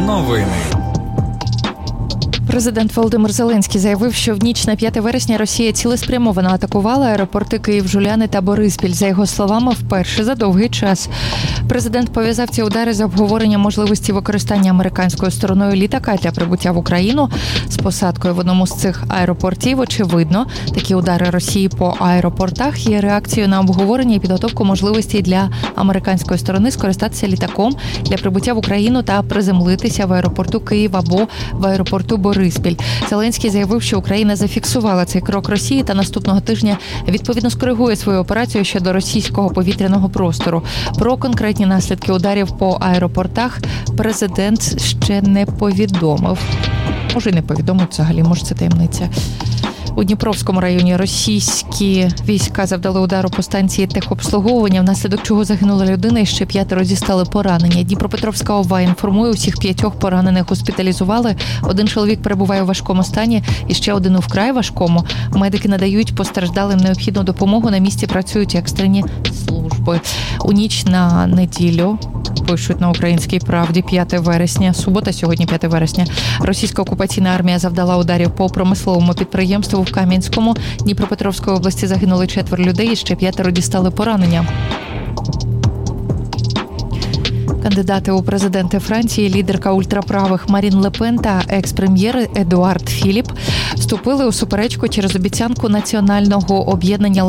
Новини. Президент Володимир Зеленський заявив, що в ніч на 5 вересня Росія цілеспрямовано атакувала аеропорти Київ, Жуляни та Бориспіль. За його словами, вперше за довгий час. Президент пов'язав ці удари з обговоренням можливості використання американською стороною літака для прибуття в Україну з посадкою в одному з цих аеропортів. Очевидно, такі удари Росії по аеропортах є реакцією на обговорення і підготовку можливості для американської сторони скористатися літаком для прибуття в Україну та приземлитися в аеропорту Київ або в аеропорту Бориспіль. Зеленський заявив, що Україна зафіксувала цей крок Росії та наступного тижня відповідно скоригує свою операцію щодо російського повітряного простору. Про конкретні наслідки ударів по аеропортах президент ще не повідомив. Може, й не повідомив взагалі, може, це таємниця. У Дніпровському районі російські війська завдали удару по станції техобслуговування, внаслідок чого загинула людина і ще 5 дістали поранення. Дніпропетровська ОВА інформує, усіх 5 поранених госпіталізували. 1 чоловік перебуває у важкому стані і ще 1 у вкрай важкому. Медики надають постраждалим необхідну допомогу. На місці працюють екстрені служби. У ніч на неділю, пишуть на Українській правді, 5 вересня, субота, сьогодні 5 вересня, російська окупаційна армія завдала ударів по промисловому підприємству в Кам'янському. Дніпропетровської області загинули 4 людей і ще 5 дістали поранення. Кандидати у президенти Франції, лідерка ультраправих Марін Ле Пен та екс-прем'єр Едуард Філіп вступили у суперечку через обіцянку національного об'єднання